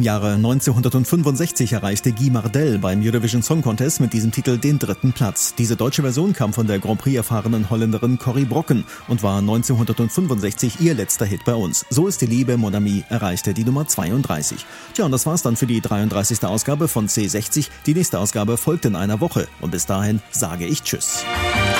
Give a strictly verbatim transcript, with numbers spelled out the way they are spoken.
Im Jahre neunzehnhundertfünfundsechzig erreichte Guy Mardell beim Eurovision Song Contest mit diesem Titel den dritten Platz. Diese deutsche Version kam von der Grand Prix erfahrenen Holländerin Corrie Brokken und war neunzehnhundertfünfundsechzig ihr letzter Hit bei uns. So ist die Liebe, Mon Ami erreichte die Nummer zweiunddreißig. Tja, und das war's dann für die dreiunddreißigste Ausgabe von C sechzig. Die nächste Ausgabe folgt in einer Woche und bis dahin sage ich Tschüss.